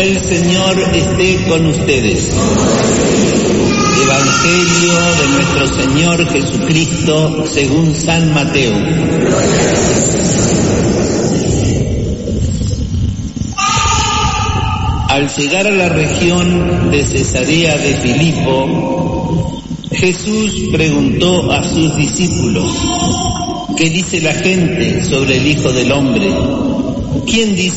El Señor esté con ustedes. Evangelio de nuestro Señor Jesucristo según San Mateo. Al llegar a la región de Cesarea de Filipo, Jesús preguntó a sus discípulos: ¿qué dice la gente sobre el Hijo del Hombre? ¿Quién dice